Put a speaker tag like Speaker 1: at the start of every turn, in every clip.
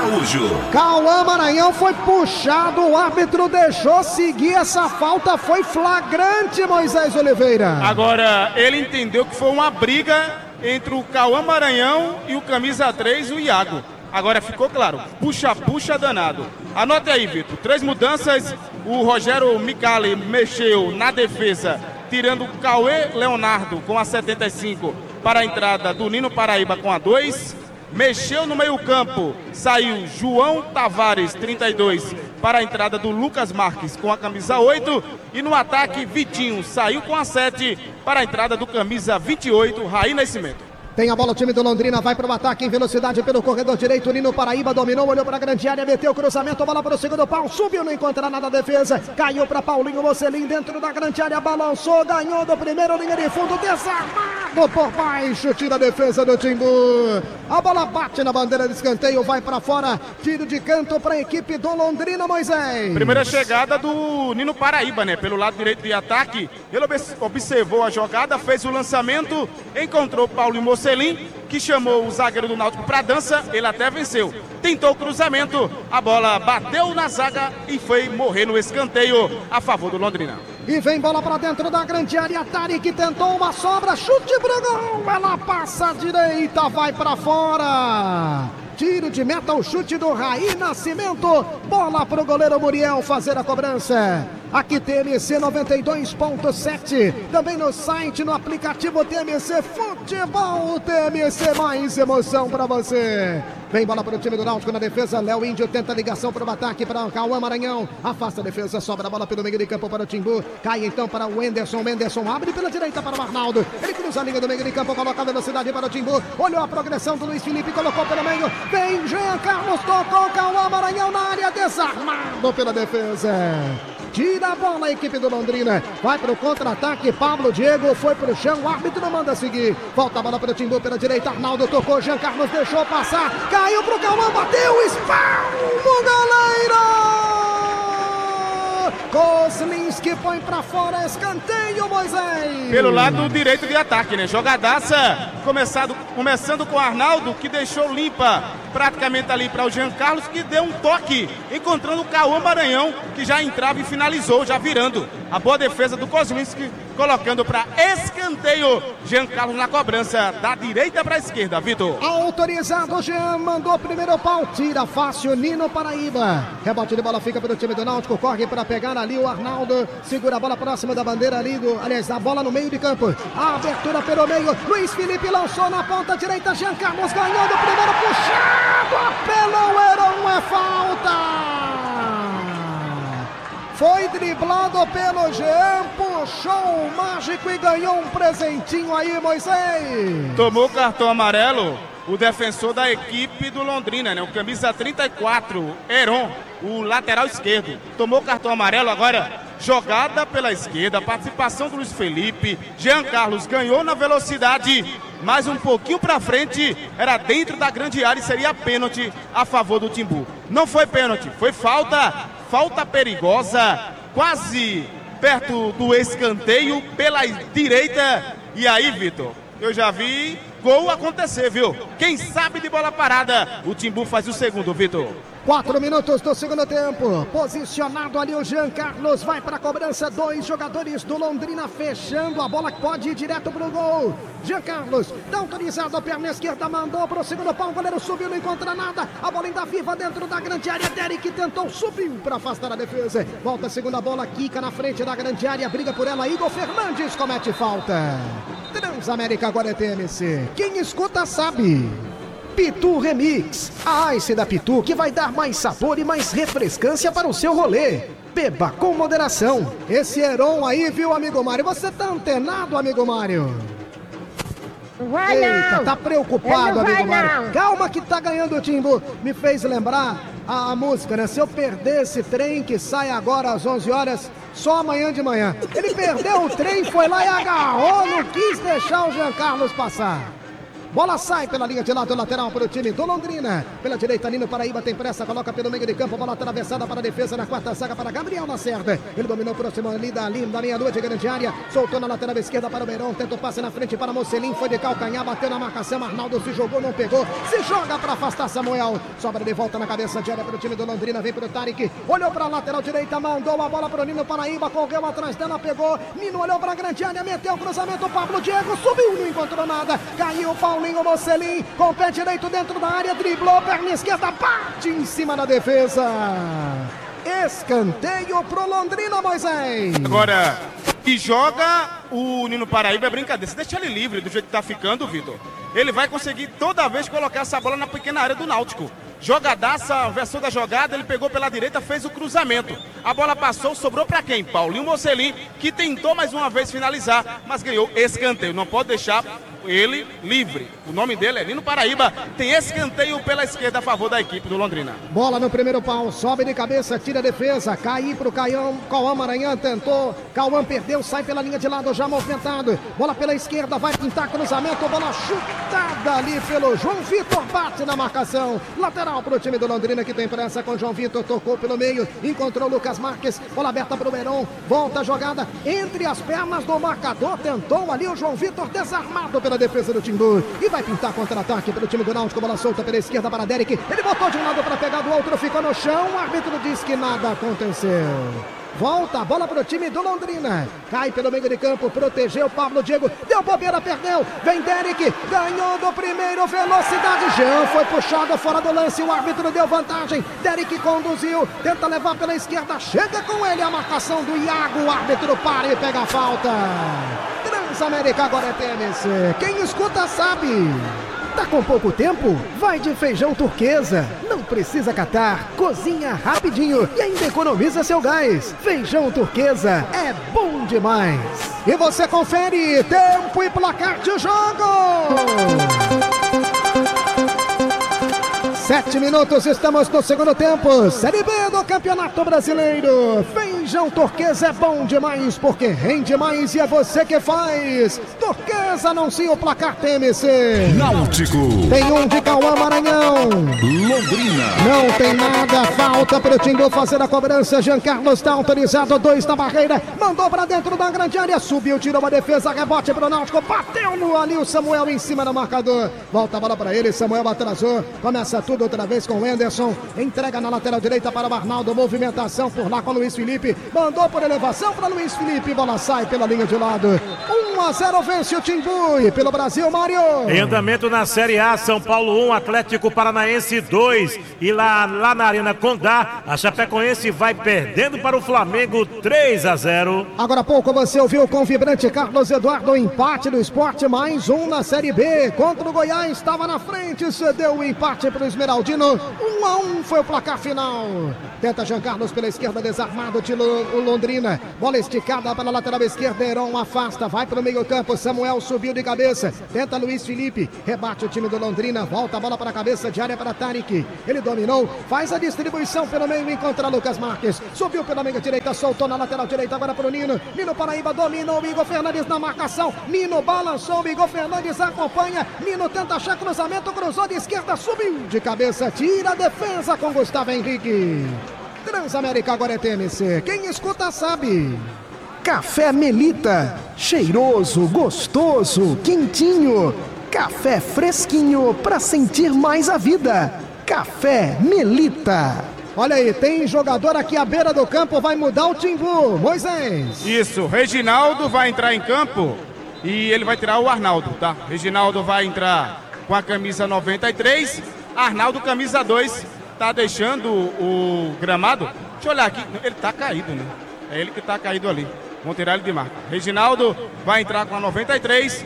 Speaker 1: Araújo.
Speaker 2: Cauã Maranhão foi puxado, o árbitro deixou seguir, essa falta foi flagrante, Moisés Oliveira.
Speaker 3: Agora, ele entendeu que foi uma briga entre o Cauã Maranhão e o camisa 3, o Iago. Agora ficou claro, puxa danado. Anote aí, Vitor, 3 mudanças, o Rogério Micali mexeu na defesa, tirando o Cauê Leonardo com a 75 para a entrada do Nino Paraíba com a 2. Mexeu no meio-campo, saiu João Tavares, 32, para a entrada do Lucas Marques com a camisa 8. E no ataque, Vitinho saiu com a 7 para a entrada do camisa 28, Raí Nascimento.
Speaker 2: Tem a bola, o time do Londrina vai para o ataque em velocidade pelo corredor direito. Nino Paraíba dominou, olhou para a grande área, meteu o cruzamento, bola para o segundo pau, subiu, não encontra nada a defesa, caiu para Paulinho Mocelin dentro da grande área, balançou, ganhou do primeiro, linha de fundo, desarmado por baixo, tira a defesa do Timbu. A bola bate na bandeira de escanteio, vai para fora, tiro de canto para a equipe do Londrina, Moisés.
Speaker 3: Primeira chegada do Nino Paraíba, né? Pelo lado direito de ataque, ele observou a jogada, fez o lançamento, encontrou Paulinho Mocelin, que chamou o zagueiro do Náutico para dança, ele até venceu. Tentou o cruzamento, a bola bateu na zaga e foi morrer no escanteio a favor do Londrina.
Speaker 2: E vem bola para dentro da grande área, Tarek tentou uma sobra, chute pro gol, ela passa à direita, vai para fora. Tiro de meta, o chute do Raí Nascimento, bola pro goleiro Muriel fazer a cobrança. Aqui TMC 92.7, também no site, no aplicativo TMC Futebol, TMC, mais emoção para você. Vem bola para o time do Náutico na defesa, Léo Índio tenta ligação para o ataque para o Cauã Maranhão, afasta a defesa, sobra a bola pelo meio de campo para o Timbu, cai então para o Enderson, abre pela direita para o Arnaldo, ele cruza a linha do meio de campo, coloca a velocidade para o Timbu, olhou a progressão do Luiz Felipe, colocou pelo meio, vem Jean Carlos, tocou Cauã Maranhão na área, desarmado pela defesa. Tira a bola a equipe do Londrina, vai para o contra-ataque, Pablo Diego foi para o chão, o árbitro não manda seguir, volta a bola para o Timbu pela direita, Arnaldo tocou, Jean Carlos deixou passar, caiu para o Cauã, bateu, espalmo, goleiro! Kozlinski põe para fora, escanteio, Moisés!
Speaker 3: Pelo lado direito de ataque, né? Jogadaça, começando com o Arnaldo, que deixou limpa praticamente ali para o Jean Carlos, que deu um toque, encontrando o Cauã Maranhão, que já entrava e finalizou, já virando. A boa defesa do Kozlinski, colocando para escanteio, Jean Carlos na cobrança, da direita para a esquerda, Vitor.
Speaker 2: Autorizado, Jean, mandou primeiro pau, tira fácil, Nino Paraíba. Rebote de bola fica pelo time do Náutico, corre para pegar ali o Arnaldo, segura a bola próxima da bandeira ali, a bola no meio de campo. A abertura pelo meio, Luiz Felipe lançou na ponta direita, Jean Carlos ganhando o primeiro, puxado, apelou, Heron, é falta! Foi driblado pelo Jean, puxou o mágico e ganhou um presentinho aí, Moisés.
Speaker 3: Tomou cartão amarelo o defensor da equipe do Londrina, né? O camisa 34, Heron, o lateral esquerdo. Tomou cartão amarelo, agora jogada pela esquerda, participação do Luiz Felipe. Jean Carlos ganhou na velocidade, mais um pouquinho pra frente, era dentro da grande área e seria pênalti a favor do Timbu. Não foi pênalti, foi falta perigosa, quase perto do escanteio pela direita. E aí, Vitor, eu já vi gol acontecer, viu? Quem sabe de bola parada, o Timbu faz o segundo, Vitor.
Speaker 2: 4 minutos do segundo tempo, posicionado ali o Jean Carlos, vai para a cobrança, 2 jogadores do Londrina fechando, a bola pode ir direto para o gol. Jean Carlos, tá autorizado, a perna esquerda, mandou para o segundo pau, o goleiro subiu, não encontra nada, a bola ainda viva dentro da grande área, Derek tentou, subiu para afastar a defesa, volta a segunda bola, quica na frente da grande área, briga por ela, Igor Fernandes comete falta. Transamérica agora é TMC, quem escuta sabe. Pitu Remix, a Ice da Pitu que vai dar mais sabor e mais refrescância para o seu rolê. Beba com moderação. Esse Heron aí, viu, amigo Mário? Você tá antenado, amigo Mário? Eita, tá preocupado, amigo Mário. Calma que tá ganhando o Timbu. Me fez lembrar a música, né? Se eu perder esse trem que sai agora às 11 horas, só amanhã de manhã. Ele perdeu o trem, foi lá e agarrou, não quis deixar o Jean Carlos passar. Bola sai pela linha de lado lateral para o time do Londrina. Pela direita, Nino Paraíba tem pressa, coloca pelo meio de campo, bola atravessada para a defesa na quarta zaga para Gabriel Lacerda. Ele dominou próximo ali da meia-lua de grande área, soltou na lateral esquerda para o Beirão, tenta o passe na frente para Mocelin, foi de calcanhar, bateu na marcação, Arnaldo se jogou, não pegou, se joga para afastar Samuel, sobra de volta na cabeça de área para o time do Londrina, vem para o Tarek, olhou para a lateral direita, mandou a bola para o Nino Paraíba, correu atrás dela, pegou, Nino olhou para a grande área, meteu o cruzamento, Pablo Diego subiu, não encontrou nada, caiu Paulinho Mocelin, com o pé direito dentro da área, driblou, perna esquerda, bate em cima da defesa. Escanteio pro Londrina, Moisés.
Speaker 3: Agora, que joga o Nino Paraíba é brincadeira. Você deixa ele livre do jeito que tá ficando, Vitor. Ele vai conseguir toda vez colocar essa bola na pequena área do Náutico. Jogadaça, versão da jogada, ele pegou pela direita, fez o cruzamento. A bola passou, sobrou para quem? Paulinho Mocelin, que tentou mais uma vez finalizar, mas ganhou escanteio. Não pode deixar ele livre. O nome dele é Nino Paraíba. Tem escanteio pela esquerda a favor da equipe do Londrina.
Speaker 2: Bola no primeiro pau, sobe de cabeça, tira a defesa, cai pro Cauã Maranhão, tentou, Cauã perdeu, sai pela linha de lado, já movimentado, bola pela esquerda, vai pintar cruzamento, bola chutada ali pelo João Vitor, bate na marcação, lateral pro time do Londrina que tem pressa com João Vitor, tocou pelo meio, encontrou Lucas Marques, bola aberta pro Beirão, volta a jogada entre as pernas do marcador, tentou ali o João Vitor, desarmado pela defesa do Timbu, e vai pintar contra-ataque pelo time do Náutico, bola solta pela esquerda para Derek, ele botou de um lado para pegar do outro, ficou no chão, o árbitro diz que nada aconteceu. Volta a bola para o time do Londrina, cai pelo meio de campo, protegeu Pablo Diego, deu bobeira, perdeu, vem Derek, ganhou do primeiro, velocidade, Jean foi puxado fora do lance, o árbitro deu vantagem, Derek conduziu, tenta levar pela esquerda, chega com ele a marcação do Iago, o árbitro para e pega a falta. Transamérica agora é TMC, quem escuta sabe. Tá com pouco tempo? Vai de Feijão Turquesa. Não precisa catar, cozinha rapidinho e ainda economiza seu gás. Feijão Turquesa é bom demais. E você confere tempo e placar de jogo. 7 minutos, estamos no segundo tempo. Série B do Campeonato Brasileiro. Feijão Turquesa é bom demais porque rende mais e é você que faz. Turquesa anuncia o placar TMC.
Speaker 1: Náutico.
Speaker 2: Tem um de Cauã Maranhão.
Speaker 1: Londrina.
Speaker 2: Não tem nada, falta para o Timbu fazer a cobrança. Jean Carlos está autorizado, 2 na barreira. Mandou para dentro da grande área, subiu, tirou uma defesa, rebote para o Náutico. Bateu no ali o Samuel em cima do marcador. Volta a bola para ele, Samuel atrasou. Começa tudo outra vez com o Anderson, entrega na lateral direita para o Arnaldo, movimentação por lá com o Luiz Felipe, mandou por elevação para Luiz Felipe, bola sai pela linha de lado, 1-0 vence o Timbu e pelo Brasil, Mário.
Speaker 4: Em andamento na Série A, São Paulo 1, Atlético Paranaense 2, e lá na Arena Condá, a Chapecoense vai perdendo para o Flamengo 3-0.
Speaker 2: Agora há pouco você ouviu com o vibrante Carlos Eduardo, o empate do Sport, mais um na Série B, contra o Goiás, estava na frente, cedeu o empate para o Esmeraldino, 1-1 foi o placar final. Tenta Jean Carlos pela esquerda, desarmado de Londrina, bola esticada para a lateral esquerda, Heron afasta, vai para o meio campo, Samuel subiu de cabeça, tenta Luiz Felipe, rebate o time do Londrina, volta a bola para a cabeça de área para Tarek, ele dominou, faz a distribuição pelo meio, encontra Lucas Marques, subiu pela meia direita, soltou na lateral direita agora para o Nino, Nino Paraíba dominou, Igor Fernandes na marcação, Nino balançou, Igor Fernandes acompanha, Nino tenta achar cruzamento, cruzou de esquerda, subiu de cabeça, tira a defesa com Gustavo Henrique. Transamérica agora é TMC, quem escuta sabe. Café Melita, cheiroso, gostoso, quentinho, café fresquinho para sentir mais a vida. Café Melita. Olha aí, tem jogador aqui à beira do campo, vai mudar o Timbu, Moisés.
Speaker 3: Isso, Reginaldo vai entrar em campo e ele vai tirar o Arnaldo, tá? Reginaldo vai entrar com a camisa 93, Arnaldo camisa 2, tá deixando o gramado. Deixa eu olhar aqui, ele tá caído, né? É ele que tá caído ali. Vão tirar ele de marca. Reginaldo vai entrar com a 93,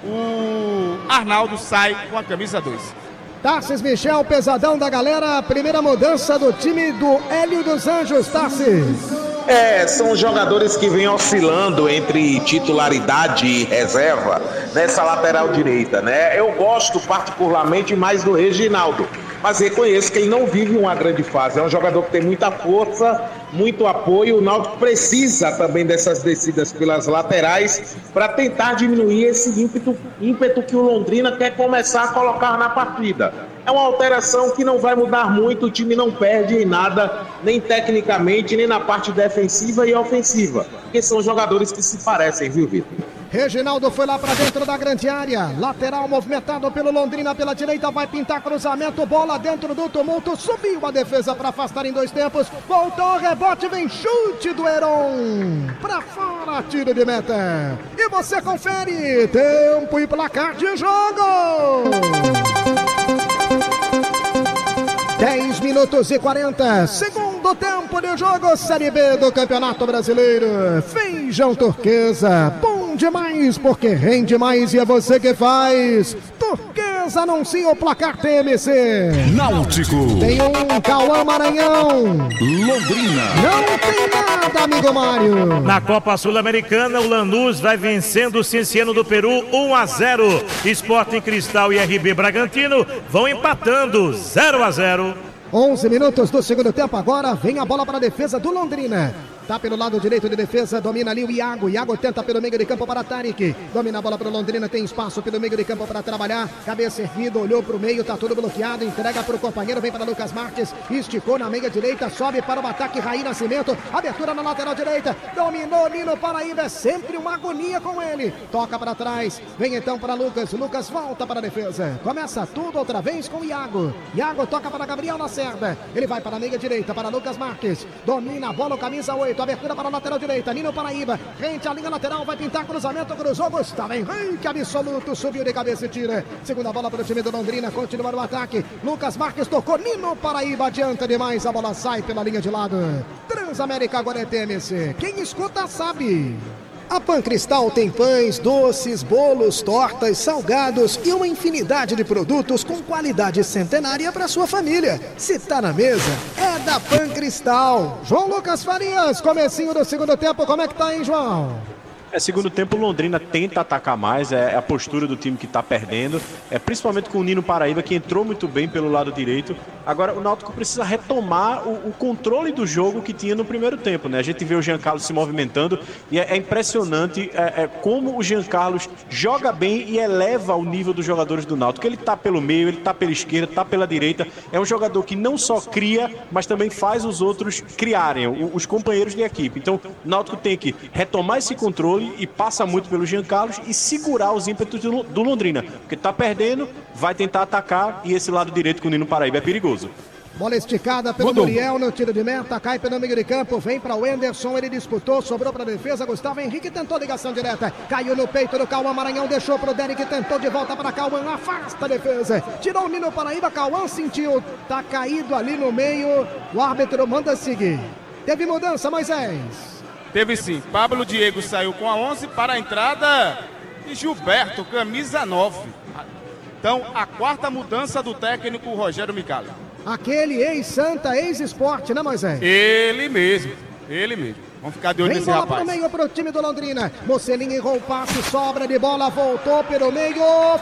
Speaker 3: o Arnaldo sai com a camisa 2.
Speaker 2: Tarcísio Michel, pesadão da galera, primeira mudança do time do Hélio dos Anjos, Tarcísio.
Speaker 5: São jogadores que vêm oscilando entre titularidade e reserva nessa lateral direita, né? Eu gosto particularmente mais do Reginaldo, mas reconheço que ele não vive uma grande fase. É um jogador que tem muita força muito apoio. O Náutico precisa também dessas descidas pelas laterais para tentar diminuir esse ímpeto que o Londrina quer começar a colocar na partida. É uma alteração que não vai mudar muito, o time não perde em nada, nem tecnicamente, nem na parte defensiva e ofensiva, porque são jogadores que se parecem, viu, Vitor?
Speaker 2: Reginaldo foi lá para dentro da grande área, lateral movimentado pelo Londrina pela direita, vai pintar cruzamento, bola dentro do tumulto, subiu a defesa para afastar em 2 tempos, voltou, rebote, vem chute do Heron, para fora, tiro de meta, e você confere, tempo e placar de jogo! 10 minutos e 40, segundo tempo de jogo, Série B do Campeonato Brasileiro. Feijão Turquesa, bom demais porque rende mais e é você que faz. Turquesa anuncia o placar TMC.
Speaker 1: Náutico.
Speaker 2: Tem um Cauã Maranhão.
Speaker 1: Londrina.
Speaker 2: Não tem nada, amigo Mário.
Speaker 4: Na Copa Sul-Americana, o Lanús vai vencendo o Cienciano do Peru 1-0. Sporting Cristal e RB Bragantino vão empatando 0-0.
Speaker 2: 11 minutos do segundo tempo, agora vem a bola para a defesa do Londrina. Tá pelo lado direito de defesa, domina ali o Iago. Iago tenta pelo meio de campo para Tarik. Domina a bola para o Londrina, tem espaço pelo meio de campo para trabalhar. Cabeça erguida, olhou para o meio, tá tudo bloqueado. Entrega para o companheiro, vem para Lucas Marques. Esticou na meia direita, sobe para o ataque, Raí Nascimento. Abertura na lateral direita. Dominou Nino Paraíba, é sempre uma agonia com ele. Toca para trás, vem então para Lucas. Lucas volta para a defesa. Começa tudo outra vez com Iago. Iago toca para Gabriel Lacerda. Ele vai para a meia direita, para Lucas Marques. Domina a bola, o camisa 8. Abertura para a lateral direita, Nino Paraíba, rente à linha lateral, vai pintar cruzamento, cruzou, Gustavo Henrique, absoluto, subiu de cabeça e tira. Segunda bola para o time do Londrina, continua no ataque, Lucas Marques tocou, Nino Paraíba adianta demais, a bola sai pela linha de lado. Transamérica agora é TMC, quem escuta sabe. A Pancristal tem pães, doces, bolos, tortas, salgados e uma infinidade de produtos com qualidade centenária para sua família. Se tá na mesa, é da Pancristal. João Lucas Farias, comecinho do segundo tempo, como é que tá, hein, João?
Speaker 6: Segundo tempo, o Londrina tenta atacar mais, é a postura do time que está perdendo, principalmente com o Nino Paraíba, que entrou muito bem pelo lado direito. Agora, o Náutico precisa retomar o controle do jogo que tinha no primeiro tempo, né? A gente vê o Jean Carlos se movimentando e é impressionante como o Jean Carlos joga bem e eleva o nível dos jogadores do Náutico. Ele está pelo meio, ele está pela esquerda, está pela direita. É um jogador que não só cria, mas também faz os outros criarem, os companheiros de equipe. Então, o Náutico tem que retomar esse controle e passa muito pelo Jean Carlos e segurar os ímpetos do Londrina, porque tá perdendo, vai tentar atacar e esse lado direito com o Nino Paraíba é perigoso.
Speaker 2: Bola esticada pelo Muriel no tiro de meta, cai pelo meio de campo, vem para o Enderson, ele disputou, sobrou para a defesa, Gustavo Henrique tentou ligação direta, caiu no peito do Cauã Maranhão, deixou para o Derek, tentou de volta para Cauã, afasta a defesa, tirou o Nino Paraíba, Cauã sentiu, tá caído ali no meio, o árbitro manda seguir. Teve mudança, Moisés?
Speaker 3: Teve sim, Pablo Diego saiu com a 11 para a entrada de Gilberto, camisa 9. Então, a quarta mudança do técnico Rogério Micali.
Speaker 2: Aquele ex-Santa, ex-Esporte, né, Moisés?
Speaker 3: Ele mesmo. Vamos ficar de olho nesse rapaz.
Speaker 2: Vem bola pro meio pro time do Londrina. Mocelinho errou o passe, sobra de bola, voltou pelo meio.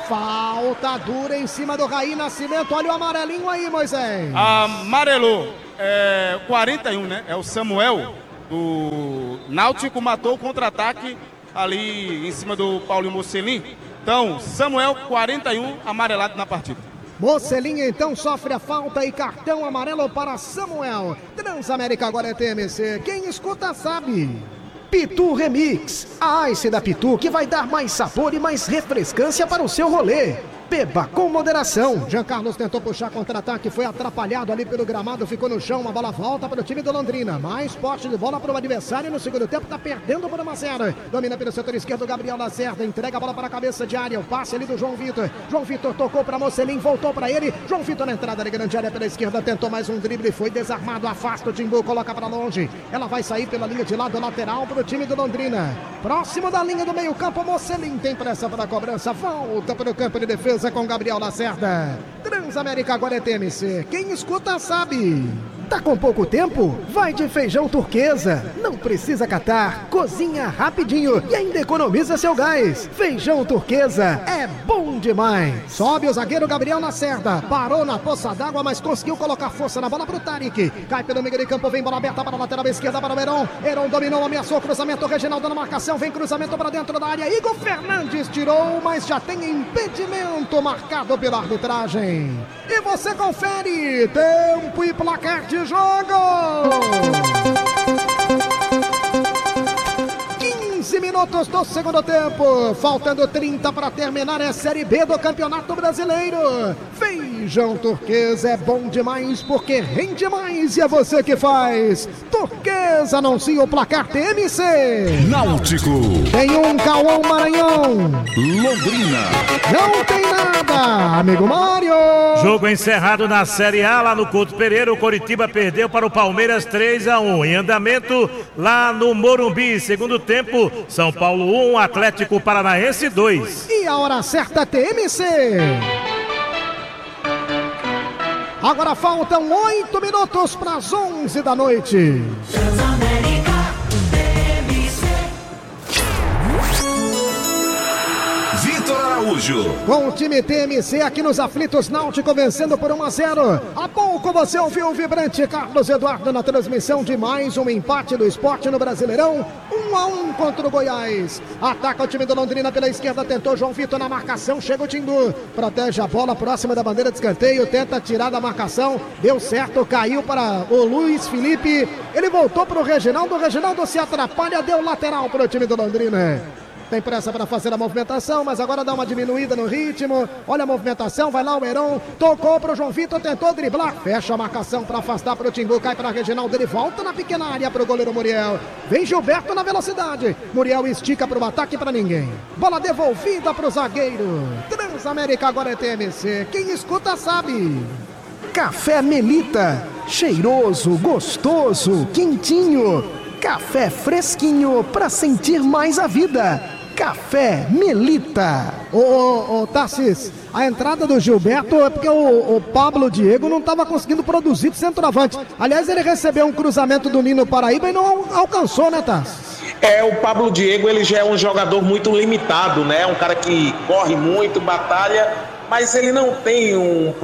Speaker 2: Falta dura em cima do Raí Nascimento. Olha o amarelinho aí, Moisés.
Speaker 3: Amarelou. 41, né? É o Samuel. O Náutico matou o contra-ataque ali em cima do Paulinho Mocelin. Então, Samuel, 41, amarelado na partida.
Speaker 2: Mocelinho então sofre a falta e cartão amarelo para Samuel. Transamérica agora é TMC. Quem escuta sabe. Pitu Remix. A Ice da Pitu que vai dar mais sabor e mais refrescância para o seu rolê. Beba com moderação. Jean Carlos tentou puxar contra-ataque, foi atrapalhado ali pelo gramado, ficou no chão, a bola volta para o time do Londrina. Mais poste de bola para o adversário no segundo tempo, está perdendo por 1-0. Domina pelo setor esquerdo, Gabriel Lacerda, entrega a bola para a cabeça de área, o passe ali do João Vitor. João Vitor tocou para Mocelin, voltou para ele. João Vitor na entrada de grande área pela esquerda, tentou mais um drible, foi desarmado, afasta o Timbu, coloca para longe. Ela vai sair pela linha de lado lateral para o time do Londrina. Próximo da linha do meio campo, Mocelin tem pressa para a cobrança, volta para o campo de defesa com Gabriel Lacerda. Transamérica agora é TMC. Quem escuta sabe. Tá com pouco tempo? Vai de Feijão Turquesa. Não precisa catar, cozinha rapidinho e ainda economiza seu gás. Feijão Turquesa é bom demais. Sobe o zagueiro Gabriel Lacerda. Parou na poça d'água, mas conseguiu colocar força na bola pro Tarik. Cai pelo meio de campo, vem bola aberta para a lateral esquerda para o Heron. Heron dominou, ameaçou, cruzamento, Reginaldo na marcação. Vem cruzamento para dentro da área. Igor Fernandes tirou, mas já tem impedimento marcado pela arbitragem. E você confere tempo e placar de jogo. 15 minutos do segundo tempo, faltando 30 para terminar a Série B do Campeonato Brasileiro. Feijão Turquesa é bom demais porque rende mais e é você que faz. Turquesa anuncia o placar TMC.
Speaker 1: Náutico.
Speaker 2: Tem um Cauã Maranhão.
Speaker 1: Londrina.
Speaker 2: Não tem nada, amigo Mário.
Speaker 4: Jogo encerrado na Série A, lá no Couto Pereira, o Coritiba perdeu para o Palmeiras 3-1. Em andamento lá no Morumbi, segundo tempo, São Paulo 1, Atlético Paranaense 2.
Speaker 2: E a hora certa, TMC. Agora faltam 8 minutos para as 11 da noite.
Speaker 1: Vitor Araújo.
Speaker 2: Com o time TMC aqui nos aflitos, Náutico vencendo por 1-0. Há pouco você ouviu o vibrante Carlos Eduardo na transmissão de mais um empate do Sport no Brasileirão. 1-1 contra o Goiás. Ataca o time do Londrina pela esquerda, tentou João Vitor na marcação, chega o Timbu. Protege a bola próxima da bandeira de escanteio, tenta tirar da marcação. Deu certo, caiu para o Luiz Felipe. Ele voltou para o Reginaldo se atrapalha, deu lateral para o time do Londrina. Tem pressa para fazer a movimentação, mas agora dá uma diminuída no ritmo. Olha a movimentação, vai lá o Heron, tocou para o João Vitor, tentou driblar, fecha a marcação para afastar para o Timbu, cai para Reginaldo, ele volta na pequena área para o goleiro Muriel. Vem Gilberto na velocidade, Muriel estica para o ataque para ninguém. Bola devolvida para o zagueiro. Transamérica agora é TMC, quem escuta sabe. Café Melita, cheiroso, gostoso, quentinho. Café fresquinho para sentir mais a vida. Café Melita. Ô Tarcis, a entrada do Gilberto é porque o Pablo Diego não estava conseguindo produzir de centroavante. Aliás, ele recebeu um cruzamento do Nino Paraíba e não alcançou, né, Tarcis?
Speaker 5: O Pablo Diego, ele já é um jogador muito limitado, né? Um cara que corre muito, batalha, mas ele não tem um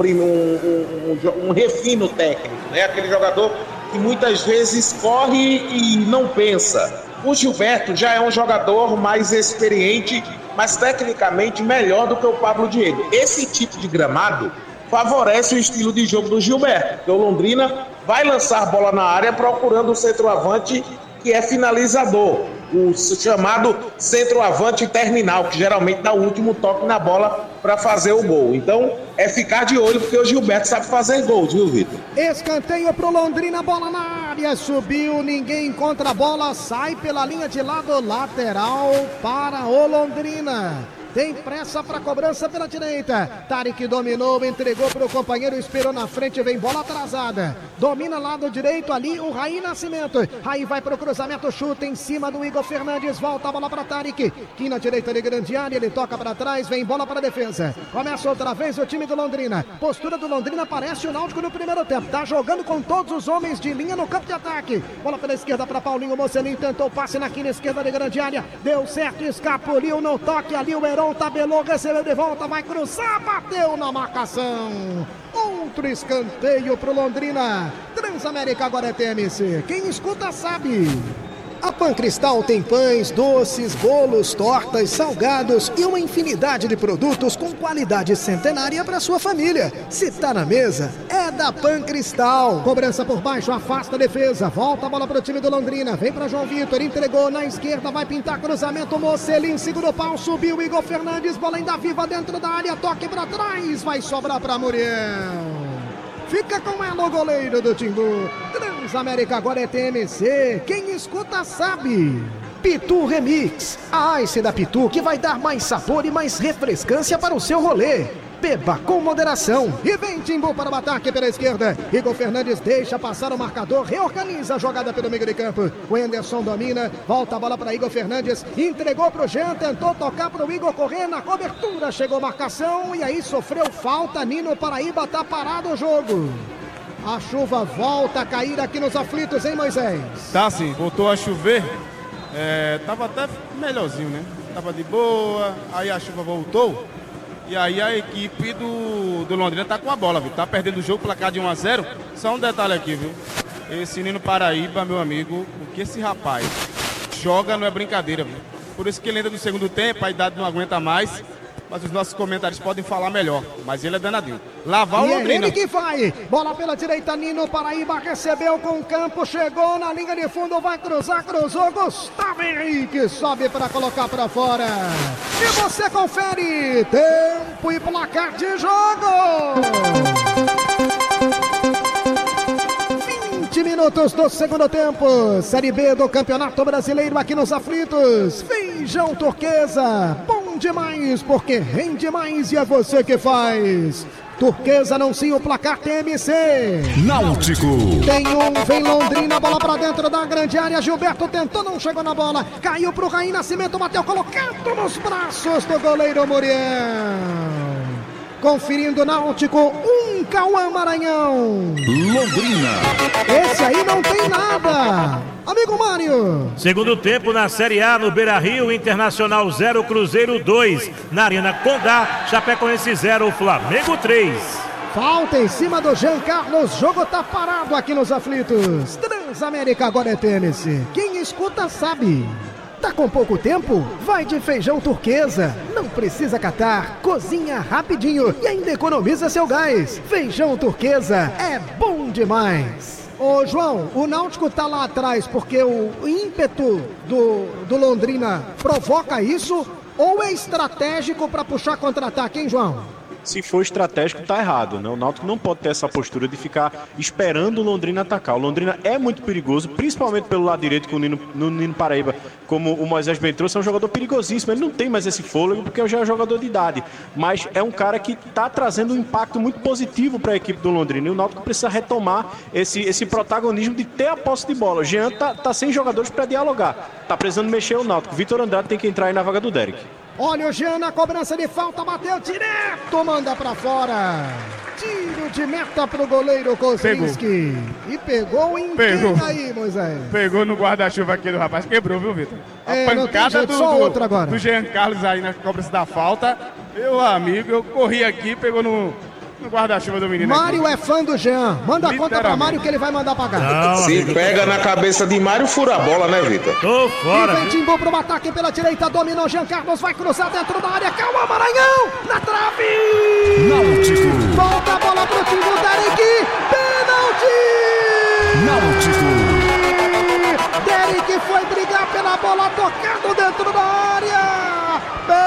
Speaker 5: refino técnico, né? Aquele jogador que muitas vezes corre e não pensa. O Gilberto já é um jogador mais experiente, mas tecnicamente melhor do que o Pablo Diego. Esse tipo de gramado favorece o estilo de jogo do Gilberto, porque o Londrina vai lançar bola na área procurando o centroavante que é finalizador, o chamado centroavante terminal, que geralmente dá o último toque na bola para fazer o gol. Então, é ficar de olho, porque o Gilberto sabe fazer gols, viu, Vitor?
Speaker 2: Escanteio pro Londrina, bola na área, subiu, ninguém encontra a bola, sai pela linha de lado, lateral para o Londrina. Tem pressa para cobrança pela direita. Tarik dominou, entregou para o companheiro, esperou na frente, vem bola atrasada. Domina lado direito ali o Raí Nascimento. Raí vai para o cruzamento, chuta em cima do Igor Fernandes, volta a bola para Tarik. Aqui na direita de grande área, ele toca para trás, vem bola para a defesa. Começa outra vez o time do Londrina. Postura do Londrina parece o Náutico no primeiro tempo. Tá jogando com todos os homens de linha no campo de ataque. Bola pela esquerda para Paulinho Mocelin, tentou o passe na quina esquerda de grande área. Deu certo, escapuliu no toque ali o Heron. Tabelou, recebeu de volta, vai cruzar, bateu na marcação. Outro escanteio pro Londrina. Transamérica agora é TMC. Quem escuta sabe. A Pancristal tem pães, doces, bolos, tortas, salgados e uma infinidade de produtos com qualidade centenária para sua família. Se tá na mesa, é da Pancristal. Cobrança por baixo, afasta a defesa. Volta a bola pro time do Londrina. Vem para João Vitor, entregou na esquerda, vai pintar cruzamento. Mocelin, segura o pau, subiu Igor Fernandes. Bola ainda viva dentro da área, toque para trás, vai sobrar para Muriel. Fica com ela o goleiro do Timbu. Transamérica agora é TMC. Quem escuta sabe. Pitu Remix. A Ice da Pitu que vai dar mais sabor e mais refrescância para o seu rolê. Beba com moderação. E vem Timbu para o ataque pela esquerda. Igor Fernandes deixa passar o marcador. Reorganiza a jogada pelo meio de campo. O Anderson domina. Volta a bola para Igor Fernandes. Entregou para o Jean. Tentou tocar para o Igor correr na cobertura. Chegou marcação. E aí sofreu falta. Nino Paraíba tá parado o jogo. A chuva volta a cair aqui nos aflitos, hein, Moisés?
Speaker 3: Tá sim, voltou a chover. Tava até melhorzinho, né? Tava de boa, aí a chuva voltou. E aí a equipe do Londrina tá com a bola, viu? Tá perdendo o jogo, placar de 1-0. Só um detalhe aqui, viu? Esse Nino Paraíba, meu amigo, o que esse rapaz joga não é brincadeira, viu? Por isso que ele entra no segundo tempo, a idade não aguenta mais. Mas os nossos comentários podem falar melhor. Mas ele é danadinho. Lavar o Londrina.
Speaker 2: É ele que vai. Bola pela direita, Nino Paraíba recebeu com o campo, chegou na linha de fundo, vai cruzar, cruzou. Gustavo Henrique sobe para colocar para fora. E você confere tempo e placar de jogo. 20 minutos do segundo tempo. Série B do Campeonato Brasileiro aqui nos aflitos. Feijão Turquesa. Bom demais, porque rende mais e é você que faz. Turquesa anuncia o placar TMC.
Speaker 1: Náutico.
Speaker 2: Tem um, vem Londrina, bola pra dentro da grande área. Gilberto tentou, não chegou na bola. Caiu pro Raí Nascimento, bateu colocado nos braços do goleiro Muriel. Conferindo Náutico, Cauã Maranhão.
Speaker 1: Londrina.
Speaker 2: Esse aí não tem nada. Amigo Mário.
Speaker 4: Segundo tempo na Série A, no Beira-Rio, Internacional 0, Cruzeiro 2. Na Arena Condá, Chapecoense 0, Flamengo 3.
Speaker 2: Falta em cima do Jean Carlos, jogo tá parado aqui nos aflitos. Transamérica agora é TMC. Quem escuta sabe. Tá com pouco tempo? Vai de Feijão Turquesa. Não precisa catar, cozinha rapidinho e ainda economiza seu gás. Feijão Turquesa é bom demais. Ô João, o Náutico tá lá atrás porque o ímpeto do Londrina provoca isso ou é estratégico para puxar contra-ataque, hein, João?
Speaker 6: Se for estratégico, tá errado, né? O Náutico não pode ter essa postura de ficar esperando o Londrina atacar. O Londrina é muito perigoso, principalmente pelo lado direito, com o Nino Paraíba, como o Moisés bem trouxe, é um jogador perigosíssimo. Ele não tem mais esse fôlego porque já é jogador de idade, mas é um cara que tá trazendo um impacto muito positivo para a equipe do Londrina. E o Náutico precisa retomar esse protagonismo de ter a posse de bola. O Jean tá sem jogadores para dialogar. Tá precisando mexer o Náutico. Vitor Andrade tem que entrar aí na vaga do Derek.
Speaker 2: Olha o Jean na cobrança de falta, bateu direto, manda pra fora. Tiro de meta pro goleiro Kozinski. E pegou em quem aí, Moisés?
Speaker 3: Pegou no guarda-chuva aqui do rapaz, quebrou, viu, Vitor? A
Speaker 2: pancada
Speaker 3: do Jean Carlos aí na cobrança da falta. Meu amigo, eu corri aqui, pegou no guarda-chuva do menino.
Speaker 2: Mário é fã do Jean. Manda a conta pra Mário que ele vai mandar pagar.
Speaker 5: Não, se pega na cabeça de Mário, fura a bola, né, Vitor?
Speaker 4: Tô fora.
Speaker 2: E vem Timbu pro ataque pela direita, dominou Jean Carlos, vai cruzar dentro da área. Calma, Maranhão, na trave.
Speaker 1: Náutico.
Speaker 2: Volta a bola pro Timbu, Derek. Pênalti.
Speaker 1: Náutico.
Speaker 2: Derek foi brigar pela bola, tocado dentro da área.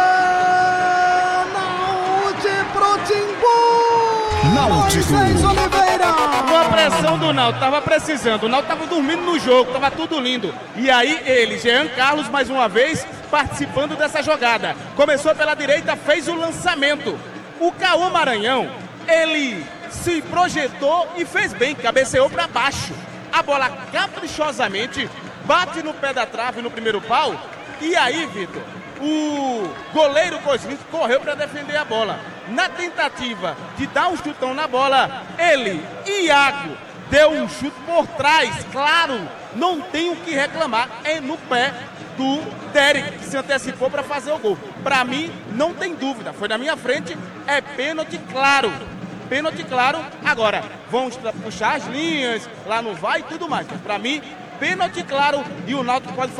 Speaker 2: Pênalti pro Timbu.
Speaker 1: Náutico.
Speaker 3: Uma pressão do Náutico, tava precisando. O Náutico tava dormindo no jogo, tava tudo lindo. E aí ele, Jean Carlos, mais uma vez, participando dessa jogada. Começou pela direita, fez o lançamento. O Cauã Maranhão, ele se projetou e fez bem, cabeceou para baixo. A bola caprichosamente bate no pé da trave no primeiro pau. E aí, Vitor, o goleiro Kozinski correu para defender a bola. Na tentativa de dar um chutão na bola, ele, Iago, deu um chute por trás. Claro, não tem o que reclamar, é no pé do Derek, que se antecipou para fazer o gol. Para mim, não tem dúvida, foi na minha frente, é pênalti claro. Pênalti claro, agora vão puxar as linhas, lá no vai e tudo mais. Para mim, pênalti claro e o Náutico pode